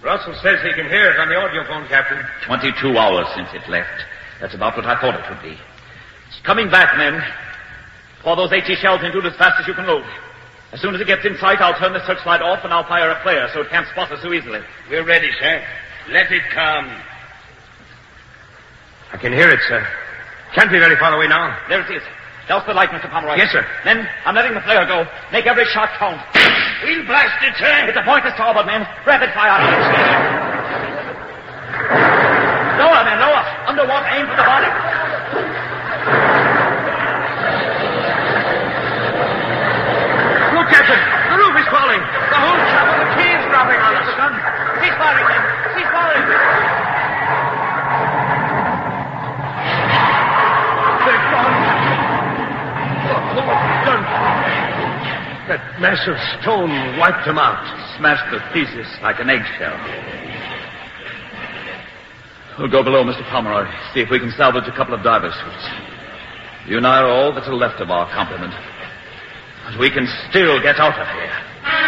Russell says he can hear it on the audiophone, Captain. 22 hours since it left. That's about what I thought it would be. It's coming back, men. Pour those 80 shells into it as fast as you can load. As soon as it gets in sight, I'll turn the searchlight off and I'll fire a flare so it can't spot us so easily. We're ready, sir. Let it come. I can hear it, sir. Can't be very far away now. There it is. Douse the light, Mr. Pomeroy. Yes, sir. Men, I'm letting the flare go. Make every shot count. We'll blast it, sir. It's a pointless starboard, men. Rapid fire. Lower, men, lower. Underwater, aim for the bottom. Look, Captain. The roof is falling. The whole top of the key is dropping on us. The gun. Cease firing, men. Cease firing. They're gone. Done. That massive stone wiped them out. Smashed to pieces like an eggshell. We'll go below, Mr. Pomeroy. See if we can salvage a couple of divers' suits. You and I are all that's left of our complement. But we can still get out of here.